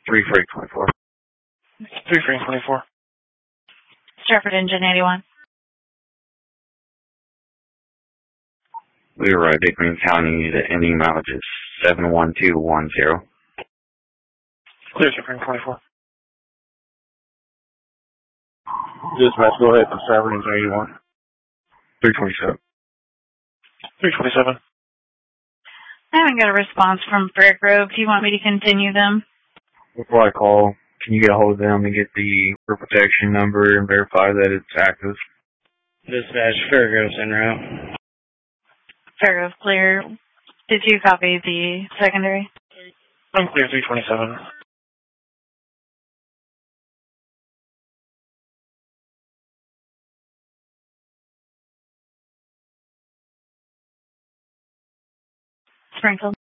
3 Freight 24. 3 Freight 24. Stratford Engine 81. We arrived at Green County. The ending mileage is 71210. Clear, Stratford 24. Dispatch, go ahead for Stratford Engine 81. 327. 327. I haven't got a response from Fairgrove. Do you want me to continue them? Before I call, can you get a hold of them and get the protection number and verify that it's active? Dispatch, Fairgrove's en route. Fairgrove clear. Did you copy the secondary? I'm clear, 327. Springfield.